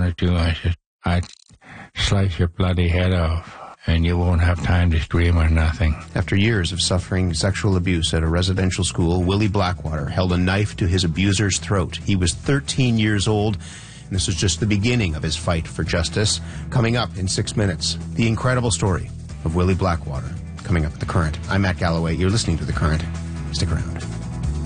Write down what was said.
wanted to, I said, I'd slice your bloody head off, and you won't have time to scream or nothing. After years of suffering sexual abuse at a residential school, Willie Blackwater held a knife to his abuser's throat. He was 13 years old, and this was just the beginning of his fight for justice. Coming up in 6 minutes, the incredible story of Willie Blackwater. Coming up at The Current. I'm Matt Galloway. You're listening to The Current. Stick around.